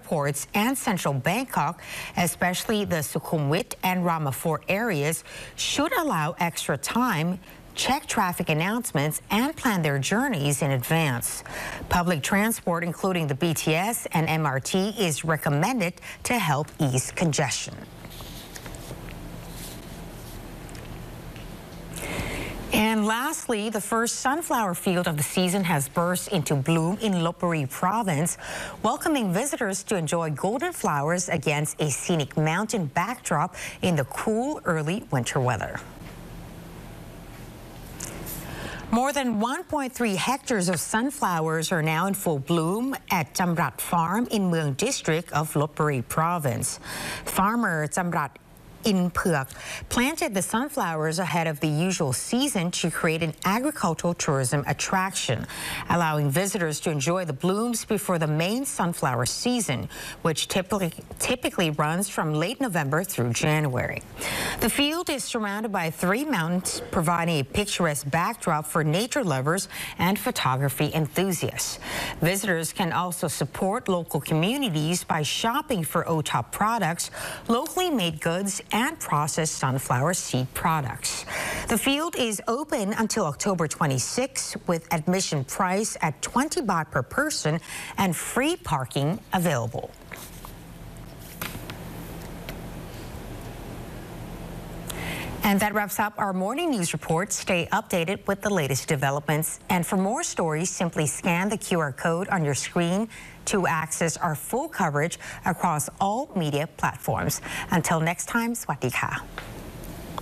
airports and central Bangkok, especially the Sukhumvit and Ramapur areas, should allow extra time, check traffic announcements, and plan their journeys in advance. Public transport, including the BTS and MRT, is recommended to help ease congestion. And lastly, the first sunflower field of the season has burst into bloom in Lopburi province, welcoming visitors to enjoy golden flowers against a scenic mountain backdrop in the cool early winter weather. More than 1.3 hectares of sunflowers are now in full bloom at Chamrat Farm in Mueang District of Lopburi province. Farmer Chamrat In Phuk planted the sunflowers ahead of the usual season to create an agricultural tourism attraction, allowing visitors to enjoy the blooms before the main sunflower season, which typically runs from late November through January. The field is surrounded by 3 mountains, providing a picturesque backdrop for nature lovers and photography enthusiasts. Visitors can also support local communities by shopping for OTOP products, locally made goods, and processed sunflower seed products. The field is open until October 26 with admission price at 20 baht per person and free parking available. And that wraps up our morning news report. Stay updated with the latest developments. And for more stories, simply scan the QR code on your screen to access our full coverage across all media platforms. Until next time, Sawasdee Kha.